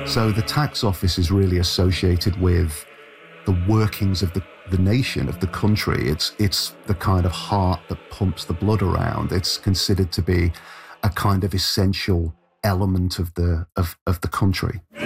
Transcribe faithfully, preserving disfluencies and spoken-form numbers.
So the tax office is really associated with the workings of the, the nation, of the country. It's, it's the kind of heart that pumps the blood around. It's considered to be a kind of essential element of the, of, of the country.